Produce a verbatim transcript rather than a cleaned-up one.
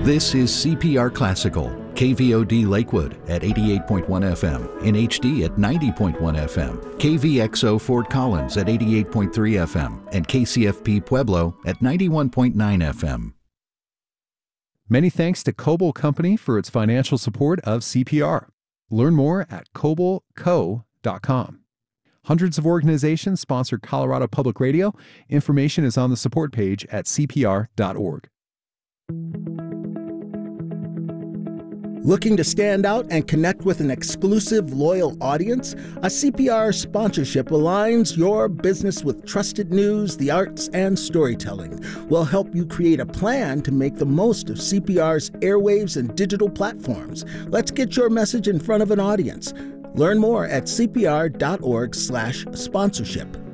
This is C P R Classical, K V O D Lakewood at eighty-eight point one F M, in H D at ninety point one F M, K V X O Fort Collins at eighty-eight point three F M, and K C F P Pueblo at ninety-one point nine F M. Many thanks to Coble Company for its financial support of C P R. Learn more at coble co dot com. Hundreds of organizations sponsor Colorado Public Radio. Information is on the support page at c p r dot org. Looking to stand out and connect with an exclusive, loyal audience? A C P R sponsorship aligns your business with trusted news, the arts, and storytelling. We'll help you create a plan to make the most of C P R's airwaves and digital platforms. Let's get your message in front of an audience. Learn more at c p r dot org slash sponsorship.